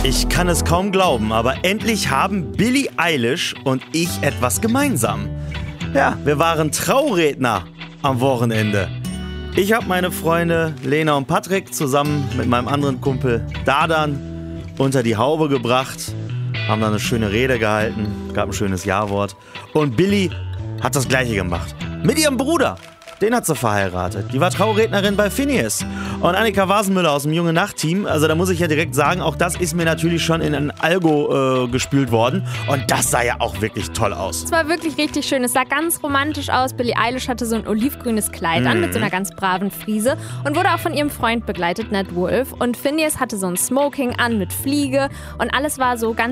Ich kann es kaum glauben, aber endlich haben Billie Eilish und ich etwas gemeinsam. Ja, wir waren Trauredner am Wochenende. Ich habe meine Freunde Lena und Patrick zusammen mit meinem anderen Kumpel Dardan unter die Haube gebracht, haben dann eine schöne Rede gehalten, gab ein schönes Ja-Wort. Und Billie hat das Gleiche gemacht. Mit ihrem Bruder. Den hat sie verheiratet. Die war Traurednerin bei Phineas. Und Annika Wasenmüller aus dem Junge Nacht-Team, also da muss ich ja direkt sagen, auch das ist mir natürlich schon in ein Algo gespült worden. Und das sah ja auch wirklich toll aus. Es war wirklich richtig schön. Es sah ganz romantisch aus. Billie Eilish hatte so ein olivgrünes Kleid an mit so einer ganz braven Friese und wurde auch von ihrem Freund begleitet, Nat Wolff. Und Phineas hatte so ein Smoking an mit Fliege und alles war so ganz